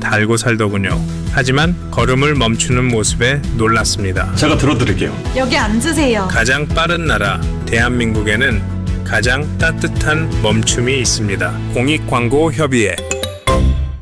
달고 살더군요. 하지만 걸음을 멈추는 모습에 놀랐습니다. 제가 들어드릴게요. 여기 앉으세요. 가장 빠른 나라 대한민국에는 가장 따뜻한 멈춤이 있습니다. 공익광고협의회